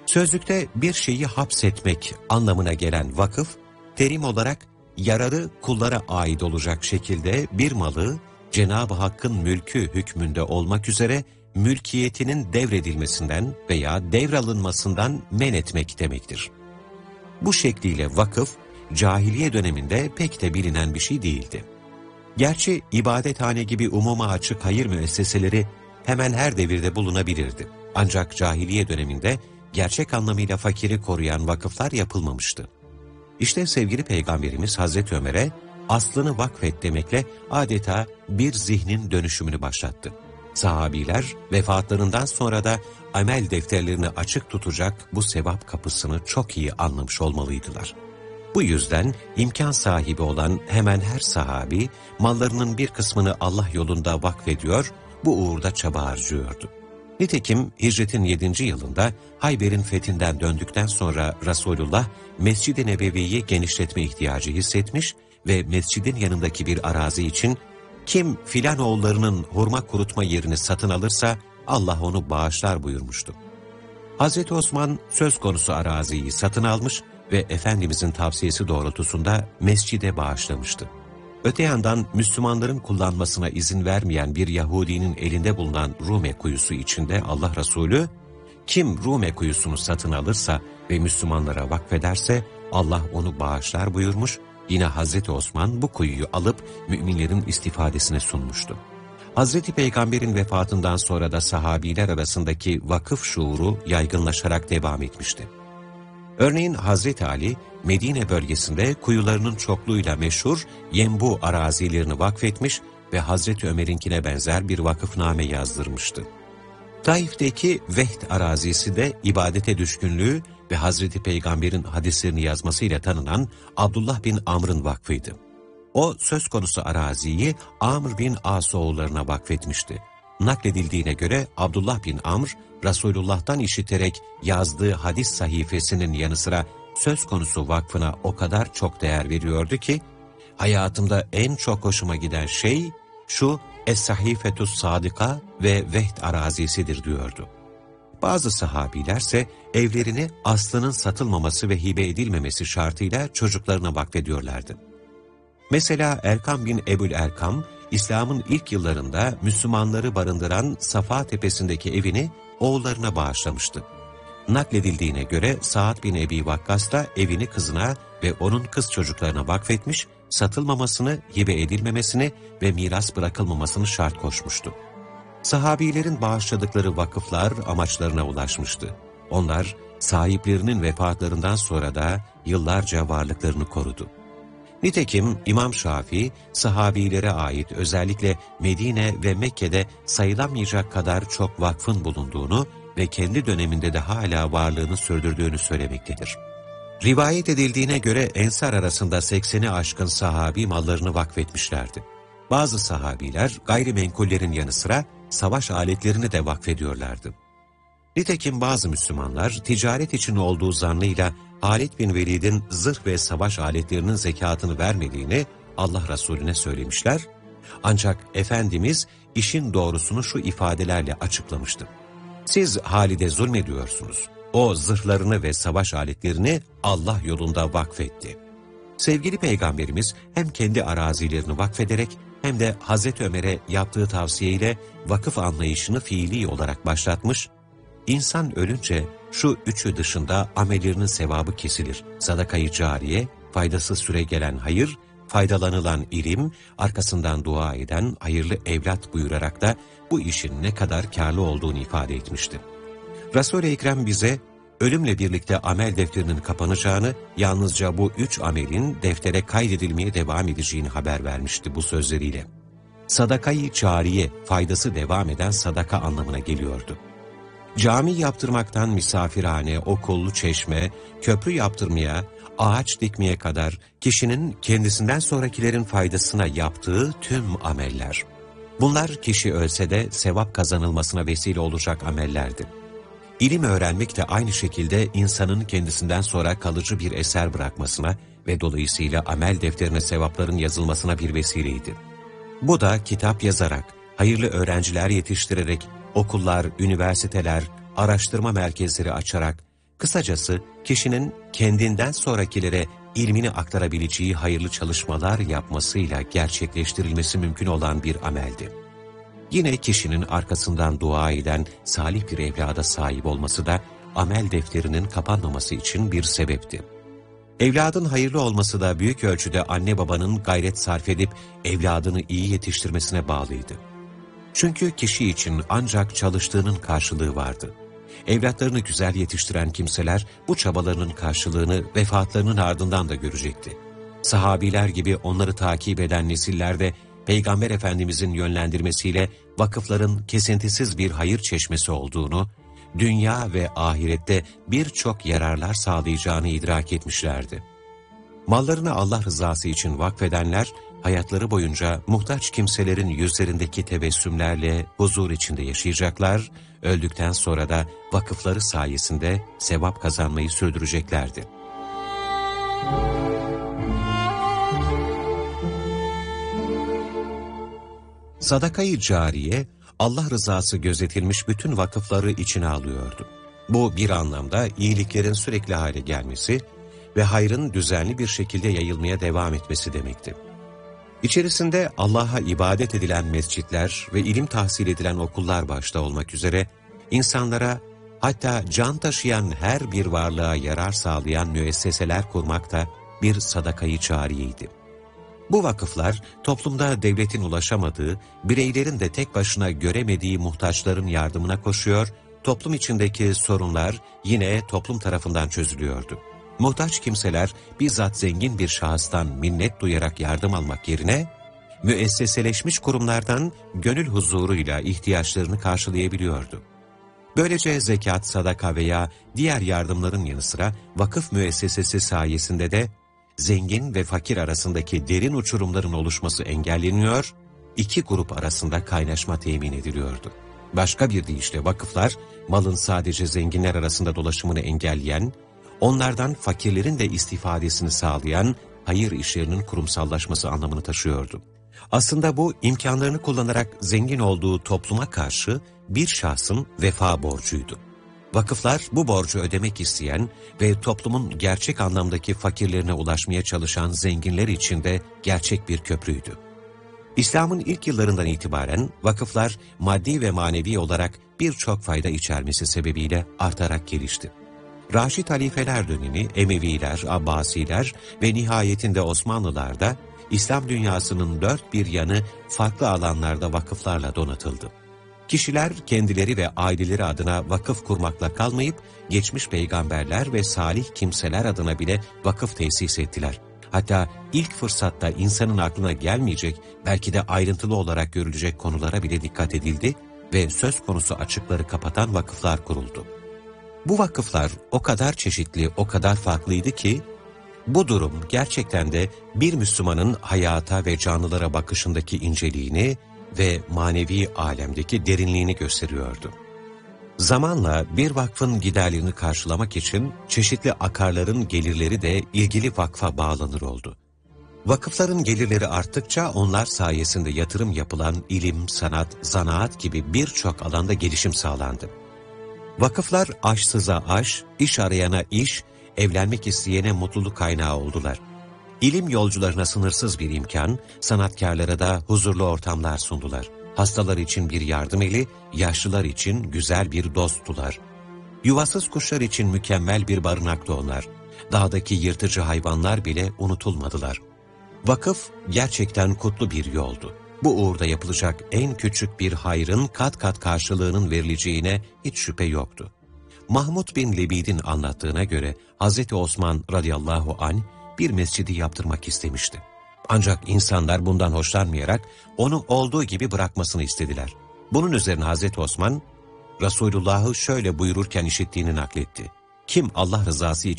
Sözlükte bir şeyi hapsetmek anlamına gelen vakıf, terim olarak yararı kullara ait olacak şekilde bir malı Cenab-ı Hakk'ın mülkü hükmünde olmak üzere mülkiyetinin devredilmesinden veya devralınmasından men etmek demektir. Bu şekliyle vakıf, cahiliye döneminde pek de bilinen bir şey değildi. Gerçi ibadethane gibi umuma açık hayır müesseseleri hemen her devirde bulunabilirdi. Ancak cahiliye döneminde gerçek anlamıyla fakiri koruyan vakıflar yapılmamıştı. İşte sevgili Peygamberimiz Hazreti Ömer'e aslını vakfet demekle adeta bir zihnin dönüşümünü başlattı. Sahabiler vefatlarından sonra da amel defterlerini açık tutacak bu sevap kapısını çok iyi anlamış olmalıydılar. Bu yüzden imkan sahibi olan hemen her sahabi mallarının bir kısmını Allah yolunda vakfediyor, bu uğurda çaba harcıyordu. Nitekim hicretin 7. yılında Hayber'in fethinden döndükten sonra Resulullah Mescid-i Nebevi'yi genişletme ihtiyacı hissetmiş ve mescidin yanındaki bir arazi için kim filan oğullarının hurma kurutma yerini satın alırsa Allah onu bağışlar buyurmuştu. Hazreti Osman söz konusu araziyi satın almış ve Efendimizin tavsiyesi doğrultusunda mescide bağışlamıştı. Öte yandan Müslümanların kullanmasına izin vermeyen bir Yahudinin elinde bulunan Rume kuyusu içinde Allah Resulü, kim Rume kuyusunu satın alırsa ve Müslümanlara vakfederse Allah onu bağışlar buyurmuş, yine Hazreti Osman bu kuyuyu alıp müminlerin istifadesine sunmuştu. Hazreti Peygamber'in vefatından sonra da sahabiler arasındaki vakıf şuuru yaygınlaşarak devam etmişti. Örneğin Hazreti Ali, Medine bölgesinde kuyularının çokluğuyla meşhur Yenbu arazilerini vakfetmiş ve Hazreti Ömer'inkine benzer bir vakıfname yazdırmıştı. Taif'teki Vehd arazisi de ibadete düşkünlüğü ve Hazreti Peygamber'in hadislerini yazmasıyla tanınan Abdullah bin Amr'ın vakfıydı. O söz konusu araziyi Amr bin As oğullarına vakfetmişti. Nakledildiğine göre Abdullah bin Amr, Resulullah'tan işiterek yazdığı hadis sahifesinin yanı sıra söz konusu vakfına o kadar çok değer veriyordu ki, hayatımda en çok hoşuma giden şey şu Es-Sahifetus Sadika ve Vehd arazisidir diyordu. Bazı sahabilerse evlerini aslının satılmaması ve hibe edilmemesi şartıyla çocuklarına vakfediyorlardı. Mesela Erkam bin Ebul Erkam, İslam'ın ilk yıllarında Müslümanları barındıran Safa Tepesi'ndeki evini oğullarına bağışlamıştı. Nakledildiğine göre Sa'd bin Ebi Vakkas da evini kızına ve onun kız çocuklarına vakfetmiş, satılmamasını, hibe edilmemesini ve miras bırakılmamasını şart koşmuştu. Sahabilerin bağışladıkları vakıflar amaçlarına ulaşmıştı. Onlar sahiplerinin vefatlarından sonra da yıllarca varlıklarını korudu. Nitekim İmam Şafii, sahabilere ait özellikle Medine ve Mekke'de sayılamayacak kadar çok vakfın bulunduğunu ve kendi döneminde de hala varlığını sürdürdüğünü söylemektedir. Rivayet edildiğine göre Ensar arasında 80'i aşkın sahabi mallarını vakfetmişlerdi. Bazı sahabiler gayrimenkullerin yanı sıra savaş aletlerini de vakfediyorlardı. Nitekim bazı Müslümanlar ticaret için olduğu zannıyla Halid bin Velid'in zırh ve savaş aletlerinin zekatını vermediğini Allah Resulüne söylemişler. Ancak Efendimiz işin doğrusunu şu ifadelerle açıklamıştı. Siz Halid'e zulmediyorsunuz. O zırhlarını ve savaş aletlerini Allah yolunda vakfetti. Sevgili Peygamberimiz hem kendi arazilerini vakfederek hem de Hazreti Ömer'e yaptığı tavsiyeyle vakıf anlayışını fiili olarak başlatmış. İnsan ölünce şu üçü dışında amellerinin sevabı kesilir. Sadaka-i cariye, faydasız süre gelen hayır, faydalanılan ilim, arkasından dua eden hayırlı evlat buyurarak da bu işin ne kadar kârlı olduğunu ifade etmişti. Resul-i Ekrem bize ölümle birlikte amel defterinin kapanacağını, yalnızca bu 3 amelin deftere kaydedilmeye devam edeceğini haber vermişti bu sözleriyle. Sadaka-i cariye, faydası devam eden sadaka anlamına geliyordu. Cami yaptırmaktan misafirhane, okullu çeşme, köprü yaptırmaya, ağaç dikmeye kadar kişinin kendisinden sonrakilerin faydasına yaptığı tüm ameller. Bunlar kişi ölse de sevap kazanılmasına vesile olacak amellerdi. İlim öğrenmek de aynı şekilde insanın kendisinden sonra kalıcı bir eser bırakmasına ve dolayısıyla amel defterine sevapların yazılmasına bir vesileydi. Bu da kitap yazarak, hayırlı öğrenciler yetiştirerek, okullar, üniversiteler, araştırma merkezleri açarak, Kısacası kişinin kendinden sonrakilere ilmini aktarabileceği hayırlı çalışmalar yapmasıyla gerçekleştirilmesi mümkün olan bir ameldi. Yine kişinin arkasından dua eden salih bir evlada sahip olması da amel defterinin kapanmaması için bir sebepti. Evladın hayırlı olması da büyük ölçüde anne babanın gayret sarf edip evladını iyi yetiştirmesine bağlıydı. Çünkü kişi için ancak çalıştığının karşılığı vardı. Evlatlarını güzel yetiştiren kimseler bu çabalarının karşılığını vefatlarının ardından da görecekti. Sahabiler gibi onları takip eden nesillerde Peygamber Efendimizin yönlendirmesiyle vakıfların kesintisiz bir hayır çeşmesi olduğunu, dünya ve ahirette birçok yararlar sağlayacağını idrak etmişlerdi. Mallarını Allah rızası için vakfedenler, hayatları boyunca muhtaç kimselerin yüzlerindeki tebessümlerle huzur içinde yaşayacaklar, öldükten sonra da vakıfları sayesinde sevap kazanmayı sürdüreceklerdi. Sadaka-i cariye, Allah rızası gözetilmiş bütün vakıfları içine alıyordu. Bu bir anlamda iyiliklerin sürekli hale gelmesi ve hayrın düzenli bir şekilde yayılmaya devam etmesi demekti. İçerisinde Allah'a ibadet edilen mescitler ve ilim tahsil edilen okullar başta olmak üzere insanlara, hatta can taşıyan her bir varlığa yarar sağlayan müesseseler kurmak da bir sadaka-i cariyeydi. Bu vakıflar toplumda devletin ulaşamadığı, bireylerin de tek başına göremediği muhtaçların yardımına koşuyor, toplum içindeki sorunlar yine toplum tarafından çözülüyordu. Muhtaç kimseler bizzat zengin bir şahıstan minnet duyarak yardım almak yerine, müesseseleşmiş kurumlardan gönül huzuruyla ihtiyaçlarını karşılayabiliyordu. Böylece zekat, sadaka veya diğer yardımların yanı sıra vakıf müessesesi sayesinde de zengin ve fakir arasındaki derin uçurumların oluşması engelleniyor, iki grup arasında kaynaşma temin ediliyordu. Başka bir deyişle vakıflar, malın sadece zenginler arasında dolaşımını engelleyen, onlardan fakirlerin de istifadesini sağlayan hayır işlerinin kurumsallaşması anlamını taşıyordu. Aslında bu, imkanlarını kullanarak zengin olduğu topluma karşı bir şahsın vefa borcuydu. Vakıflar bu borcu ödemek isteyen ve toplumun gerçek anlamdaki fakirlerine ulaşmaya çalışan zenginler için de gerçek bir köprüydü. İslam'ın ilk yıllarından itibaren vakıflar maddi ve manevi olarak birçok fayda içermesi sebebiyle artarak gelişti. Raşid halifeler dönemi, Emeviler, Abbasiler ve nihayetinde Osmanlılar da İslam dünyasının dört bir yanı farklı alanlarda vakıflarla donatıldı. Kişiler kendileri ve aileleri adına vakıf kurmakla kalmayıp, geçmiş peygamberler ve salih kimseler adına bile vakıf tesis ettiler. Hatta ilk fırsatta insanın aklına gelmeyecek, belki de ayrıntılı olarak görülecek konulara bile dikkat edildi ve söz konusu açıkları kapatan vakıflar kuruldu. Bu vakıflar o kadar çeşitli, o kadar farklıydı ki, bu durum gerçekten de bir Müslümanın hayata ve canlılara bakışındaki inceliğini ve manevi alemdeki derinliğini gösteriyordu. Zamanla bir vakfın giderlerini karşılamak için çeşitli akarların gelirleri de ilgili vakfa bağlanır oldu. Vakıfların gelirleri arttıkça onlar sayesinde yatırım yapılan ilim, sanat, zanaat gibi birçok alanda gelişim sağlandı. Vakıflar aşsıza aş, iş arayana iş, evlenmek isteyene mutluluk kaynağı oldular. İlim yolcularına sınırsız bir imkan, sanatkarlara da huzurlu ortamlar sundular. Hastalar için bir yardım eli, yaşlılar için güzel bir dosttular. Yuvasız kuşlar için mükemmel bir barınaktı onlar. Dağdaki yırtıcı hayvanlar bile unutulmadılar. Vakıf gerçekten kutlu bir yoldu. Bu uğurda yapılacak en küçük bir hayrın kat kat karşılığının verileceğine hiç şüphe yoktu. Mahmud bin Lebid'in anlattığına göre Hz. Osman radıyallahu anh bir mescidi yaptırmak istemişti. Ancak insanlar bundan hoşlanmayarak onu olduğu gibi bırakmasını istediler. Bunun üzerine Hz. Osman, Resulullah'ı şöyle buyururken işittiğini nakletti. Kim Allah rızası için